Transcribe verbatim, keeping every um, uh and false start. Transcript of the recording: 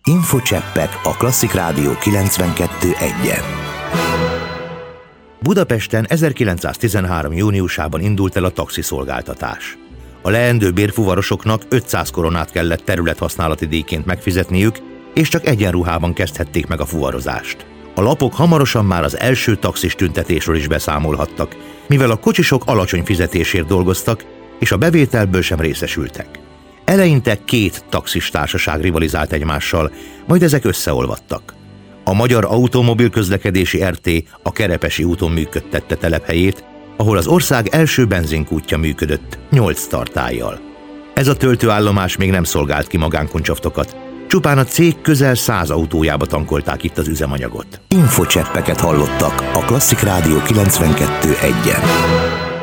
Infocseppek a Klasszik Rádió kilencvenkettő egyen. Budapesten ezerkilencszáztizenhárom. júniusában indult el a taxiszolgáltatás. A leendő bérfuvarosoknak ötszáz koronát kellett területhasználati díjként megfizetniük, és csak egyenruhában kezdhették meg a fuvarozást. A lapok hamarosan már az első taxis tüntetésről is beszámolhattak, mivel a kocsisok alacsony fizetésért dolgoztak, és a bevételből sem részesültek. Eleinte két taxis társaság rivalizált egymással, majd ezek összeolvadtak. A Magyar Automobil Közlekedési er té a Kerepesi úton működtette telephelyét, ahol az ország első benzinkútja működött, nyolc tartállyal. Ez a töltőállomás még nem szolgált ki magánkuncsaftokat, csupán a cég közel száz autójába tankolták itt az üzemanyagot. Infocseppeket hallottak a Klasszik Rádió kilencvenkettő egyen.